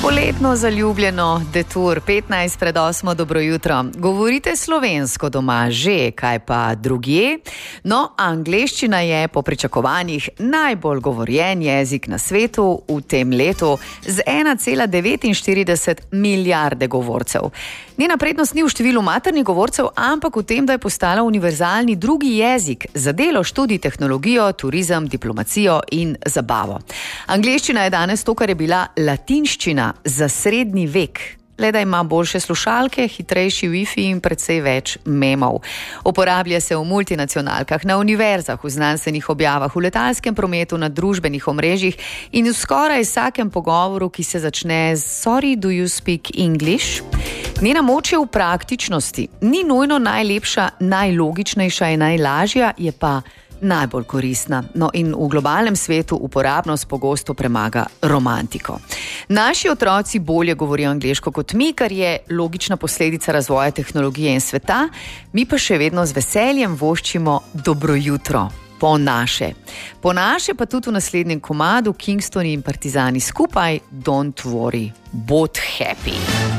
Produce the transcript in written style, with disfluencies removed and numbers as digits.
Poletno zaljubljeno, Detour 15 pred 8, dobro jutro. Govorite slovensko doma že, kaj pa drugje? No, angleščina je po pričakovanjih najbolj govorjen jezik na svetu v tem letu z 1,49 milijarde govorcev. Njena prednost ni v številu maternih govorcev, ampak v tem, da je postala univerzalni drugi jezik za delo, študij, tehnologijo, turizem, diplomacijo in zabavo. Angleščina je danes to, kar je bila latinščina za srednji vek. Le da ima boljše slušalke, hitrejši wifi in precej več memov. Uporablja se v multinacionalkah, na univerzah, v znanstvenih objavah, v letalskem prometu, na družbenih omrežjih in v skoraj vsakem pogovoru, ki se začne z "Sorry, do you speak English?" Njena moč je v praktičnosti. Ni nujno najlepša, najlogičnejša in najlažja, je pa najbolj koristna. No, in v globalnem svetu uporabnost pogosto premaga romantiko. Naši otroci bolje govorijo angleško kot mi, kar je logična posledica razvoja tehnologije in sveta, mi pa še vedno z veseljem voščimo dobro jutro. Po naše. Po naše pa tudi v naslednjem komadu Kingstoni in Partizani skupaj Don't worry, both happy.